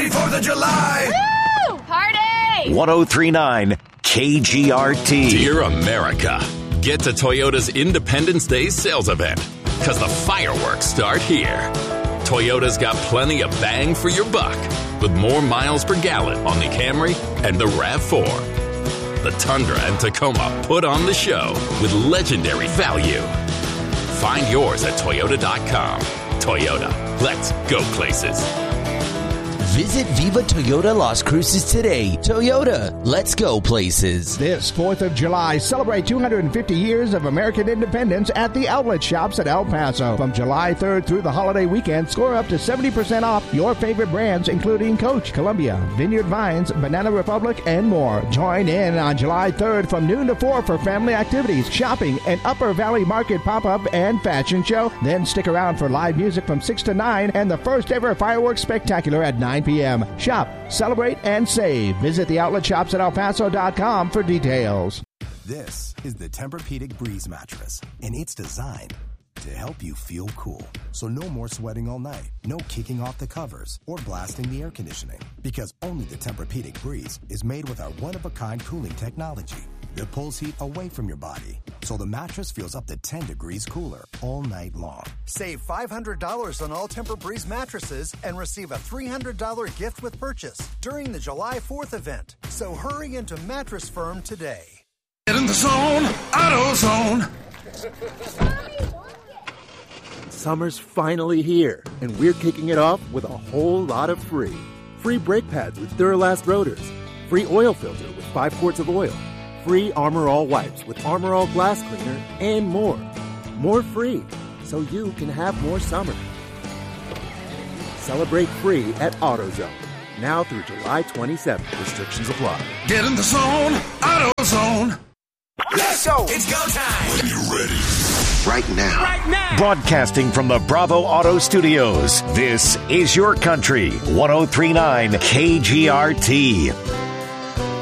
Happy 4th of July! Woo! Party! 103.9 KGRT. Dear America, get to Toyota's Independence Day sales event, because the fireworks start here. Toyota's got plenty of bang for your buck, with more miles per gallon on the Camry and the RAV4. The Tundra and Tacoma put on the show with legendary value. Find yours at Toyota.com. Toyota, let's go places. Visit Viva Toyota Las Cruces today. Toyota, let's go places. This 4th of July, celebrate 250 years of American independence at the outlet shops at El Paso. From July 3rd through the holiday weekend, score up to 70% off your favorite brands, including Coach, Columbia, Vineyard Vines, Banana Republic, and more. Join in on July 3rd from noon to 4 for family activities, shopping, an Upper Valley Market pop-up and fashion show. Then stick around for live music from 6 to 9 and the first ever fireworks spectacular at 9 p.m. Shop, celebrate, and save. Visit the outlet shops at ElPaso.com for details. This is the Tempur-Pedic Breeze mattress, and it's designed to help you feel cool. So no more sweating all night, no kicking off the covers, or blasting the air conditioning. Because only the Tempur-Pedic Breeze is made with our one-of-a-kind cooling technology that pulls heat away from your body, so the mattress feels up to 10 degrees cooler all night long. Save $500 on all Tempur-Breeze mattresses and receive a $300 gift with purchase during the July 4th event. So hurry into Mattress Firm today. Get in the zone, AutoZone. Summer's finally here, and we're kicking it off with a whole lot of free. Free brake pads with Duralast rotors. Free oil filter with 5 quarts of oil. Free Armor All wipes with Armor All glass cleaner, and more. More free, so you can have more summer. Celebrate free at AutoZone. Now through July 27th. Restrictions apply. Get in the zone, AutoZone. Let's go. It's go time. When you're ready. Right now. Broadcasting from the Bravo Auto Studios, this is your country. 103.9 KGRT.